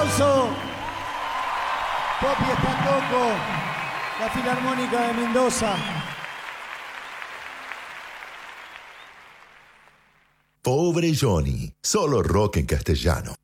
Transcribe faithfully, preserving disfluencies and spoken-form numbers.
aplauso. Popi Espantoco, la Filarmónica de Mendoza. Pobre Johnny, solo rock en castellano.